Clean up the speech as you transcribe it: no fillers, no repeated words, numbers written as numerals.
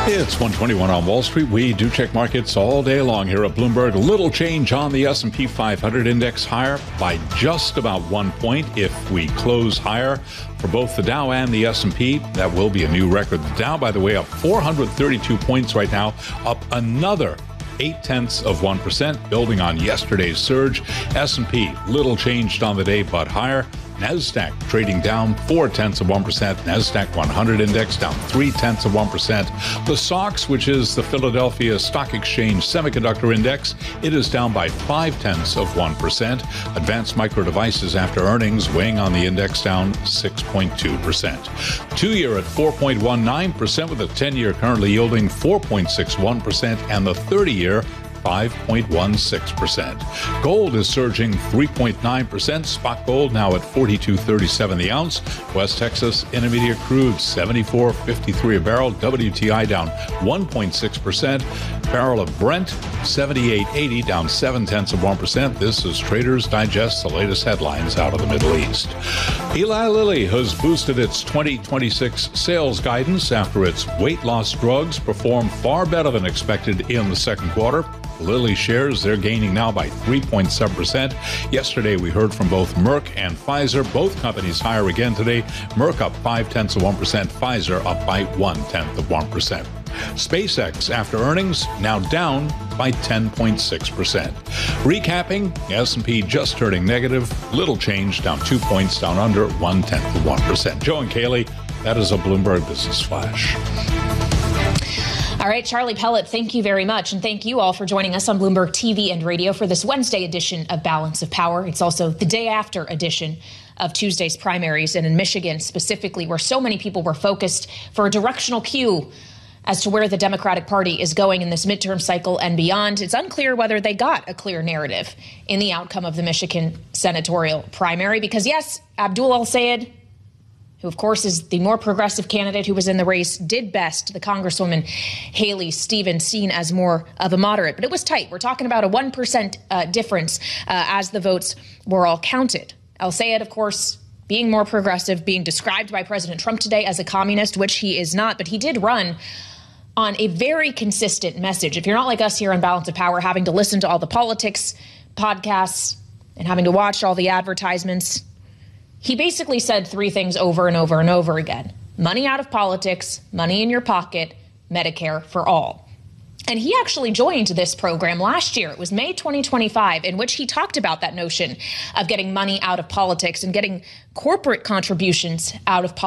It's 121 on Wall Street. We do check markets all day long here at Bloomberg. Little change on the S&P 500 index, higher by just about 1 point. If we close higher for both the Dow and the S&P, that will be a new record. The Dow, by the way, up 432 points right now, up another 0.8%, building on yesterday's surge. S&P, little changed on the day, but higher. NASDAQ trading down 0.4%. NASDAQ 100 index down 0.3%. The SOX, which is the Philadelphia Stock Exchange Semiconductor Index, it is down by 0.5%. Advanced Micro Devices after earnings weighing on the index down 6.2%. 2-year at 4.19%, with the 10-year currently yielding 4.61%, and the 30-year 5.16%. Gold is surging 3.9%. Spot gold now at $42.37 the ounce. West Texas Intermediate crude 74.53 a barrel. WTI down 1.6%. Barrel of Brent 78.80, down 0.7%. This is Traders Digest, the latest headlines out of the Middle East. Eli Lilly has boosted its 2026 sales guidance after its weight loss drugs performed far better than expected in the second quarter. Lilly shares, they're gaining now by 3.7%. Yesterday, we heard from both Merck and Pfizer. Both companies higher again today. Merck up 0.5%, Pfizer up by 0.1%. SpaceX, after earnings, now down by 10.6%. Recapping, S&P just turning negative. Little change, down 2 points, down under 0.1%. Joe and Kaylee, that is a Bloomberg Business Flash. All right, Charlie Pellet, thank you very much. And thank you all for joining us on Bloomberg TV and radio for this Wednesday edition of Balance of Power. It's also the day after edition of Tuesday's primaries, and in Michigan specifically, where so many people were focused for a directional cue as to where the Democratic Party is going in this midterm cycle and beyond. It's unclear whether they got a clear narrative in the outcome of the Michigan senatorial primary, because yes, Abdul El-Sayed, who of course is the more progressive candidate who was in the race, did best the Congresswoman Haley Stevens, seen as more of a moderate. But it was tight. We're talking about a 1% difference as the votes were all counted. El-Sayed, of course, being more progressive, being described by President Trump today as a communist, which he is not, but he did run on a very consistent message. If you're not like us here on Balance of Power, having to listen to all the politics podcasts and having to watch all the advertisements, he basically said three things over and over and over again. Money out of politics, money in your pocket, Medicare for all. And he actually joined this program last year. It was May 2025, in which he talked about that notion of getting money out of politics and getting corporate contributions out of politics.